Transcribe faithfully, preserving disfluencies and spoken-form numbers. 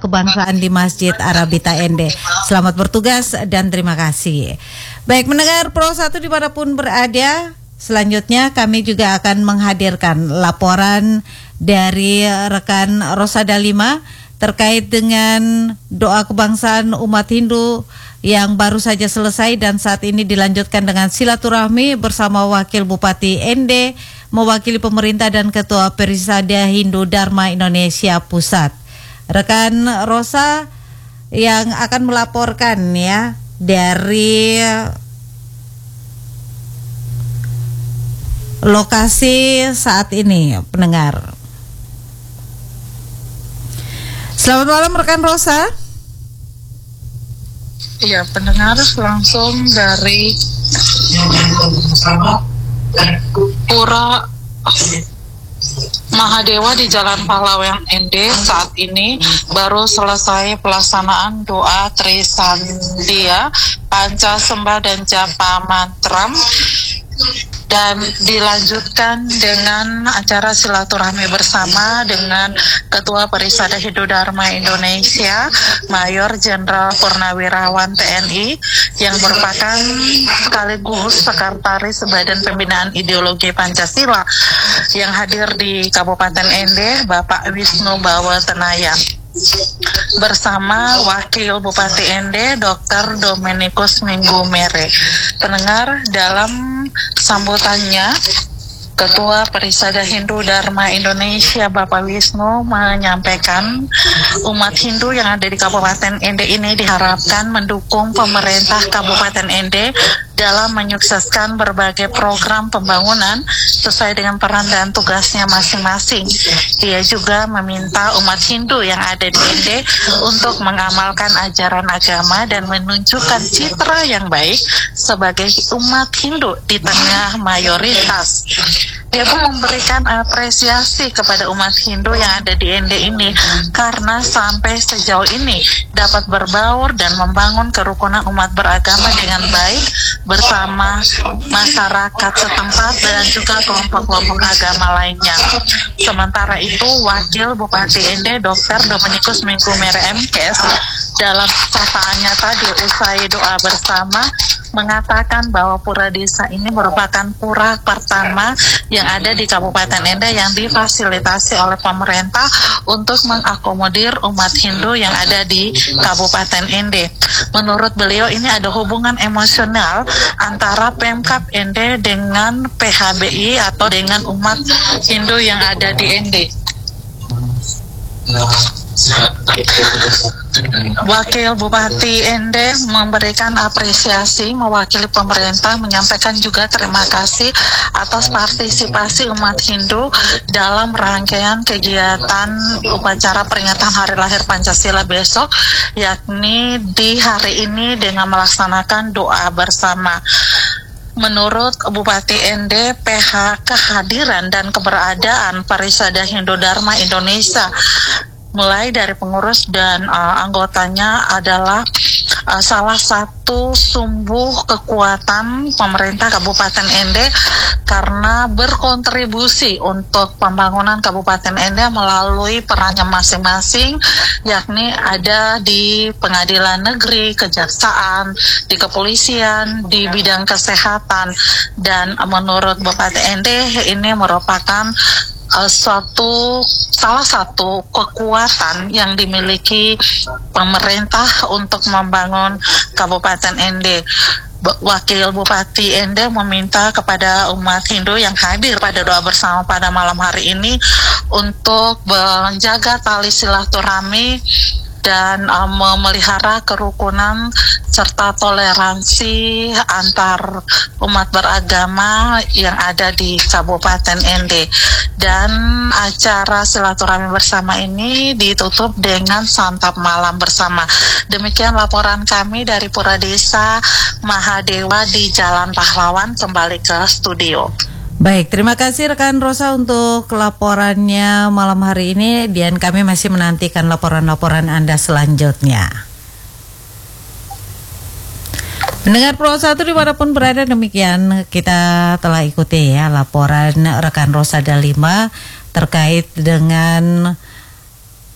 kebangsaan di Masjid Arabita Ende. Selamat bertugas dan terima kasih. Baik, mendengar Pro satu dimanapun berada, selanjutnya kami juga akan menghadirkan laporan dari rekan Rosada lima terkait dengan doa kebangsaan umat Hindu yang baru saja selesai dan saat ini dilanjutkan dengan silaturahmi bersama Wakil Bupati Ende mewakili pemerintah dan Ketua Perisada Hindu Dharma Indonesia Pusat. Rekan Rosa yang akan melaporkan ya dari lokasi saat ini, pendengar. Selamat malam rekan Rosa. Iya, pendengar, langsung dari Pura Mahadewa di Jalan Pahlawan Ende. Saat ini baru selesai pelaksanaan doa Trisandia, Panca Sembah dan Japa Mantram, dan dilanjutkan dengan acara silaturahmi bersama dengan Ketua Perisada Hindu Dharma Indonesia Mayor Jenderal Purnawirawan T N I yang merupakan sekaligus Sekretaris Badan Pembinaan Ideologi Pancasila yang hadir di Kabupaten Ende, Bapak Wisnu Bawatenaya, bersama Wakil Bupati Ende Doktor Dominikus Minggu Mere. Pendengar, dalam sambutannya Ketua Perisada Hindu Dharma Indonesia Bapak Wisnu menyampaikan umat Hindu yang ada di Kabupaten Ende ini diharapkan mendukung pemerintah Kabupaten Ende dalam menyukseskan berbagai program pembangunan sesuai dengan peran dan tugasnya masing-masing. Dia juga meminta umat Hindu yang ada di Ende untuk mengamalkan ajaran agama dan menunjukkan citra yang baik sebagai umat Hindu di tengah mayoritas. Dia pun memberikan apresiasi kepada umat Hindu yang ada di Ende ini karena sampai sejauh ini dapat berbaur dan membangun kerukunan umat beragama dengan baik bersama masyarakat setempat dan juga kelompok-kelompok agama lainnya. Sementara itu, Wakil Bupati Ende Doktor Dominikus Minggu Mere M Kes dalam sapaannya tadi usai doa bersama mengatakan bahwa pura desa ini merupakan pura pertama yang ada di Kabupaten Ende yang difasilitasi oleh pemerintah untuk mengakomodir umat Hindu yang ada di Kabupaten Ende. Menurut beliau ini ada hubungan emosional antara Pemkab Ende dengan P H B I atau dengan umat Hindu yang ada di Ende. Wakil Bupati Ende memberikan apresiasi mewakili pemerintah, menyampaikan juga terima kasih atas partisipasi umat Hindu dalam rangkaian kegiatan upacara peringatan Hari Lahir Pancasila besok, yakni di hari ini dengan melaksanakan doa bersama. Menurut Bupati Ende, P H kehadiran dan keberadaan Perisada Hindu Dharma Indonesia mulai dari pengurus dan uh, anggotanya adalah uh, salah satu sumbu kekuatan pemerintah Kabupaten Ende karena berkontribusi untuk pembangunan Kabupaten Ende melalui perannya masing-masing, yakni ada di pengadilan negeri, kejaksaan, di kepolisian, di bidang kesehatan, dan menurut Bupati Ende ini merupakan Uh, suatu salah satu kekuatan yang dimiliki pemerintah untuk membangun Kabupaten Ende. Wakil Bupati Ende meminta kepada umat Hindu yang hadir pada doa bersama pada malam hari ini untuk menjaga tali silaturahmi dan uh, memelihara kerukunan serta toleransi antar umat beragama yang ada di Kabupaten Ende. Dan acara silaturahmi bersama ini ditutup dengan santap malam bersama. Demikian laporan kami dari Pura Desa Mahadewa di Jalan Pahlawan. Kembali ke studio. Baik, terima kasih rekan Rosa untuk laporannya malam hari ini, dan kami masih menantikan laporan-laporan Anda selanjutnya. Mendengar Pro satu dimanapun berada, demikian kita telah ikuti ya laporan rekan Rosada lima terkait dengan